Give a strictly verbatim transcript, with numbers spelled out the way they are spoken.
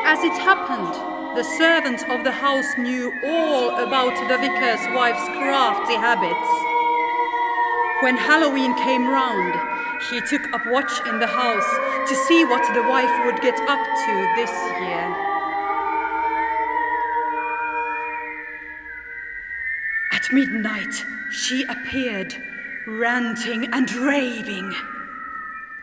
As it happened, the servant of the house knew all about the vicar's wife's crafty habits. When Halloween came round, he took up watch in the house to see what the wife would get up to this year. At midnight, she appeared, ranting and raving.